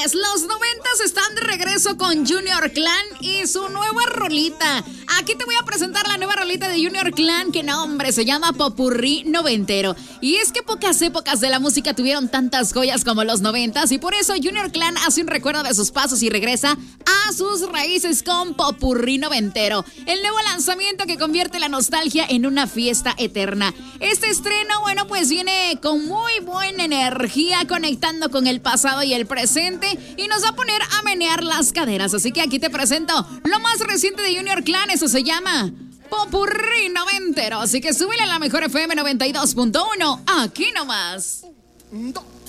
pues los 90s están de regreso con Junior Clan y su nueva rolita. Aquí te voy a presentar la nueva rolita de Junior Clan, que no, hombre, se llama Popurrí Noventero. Y es que pocas épocas de la música tuvieron tantas joyas como los 90s, y por eso Junior Clan hace un recuerdo de sus pasos y regresa a sus raíces con Popurrí Noventero, el nuevo lanzamiento que convierte la nostalgia en una fiesta eterna. Este estreno, bueno, pues viene con muy buena energía, conectando con el pasado y el presente, y nos va a poner a menear las caderas. Así que aquí te presento lo más reciente de Junior Clan. Eso se llama Popurrí Noventero. Así que súbele a la mejor FM 92.1, aquí nomás.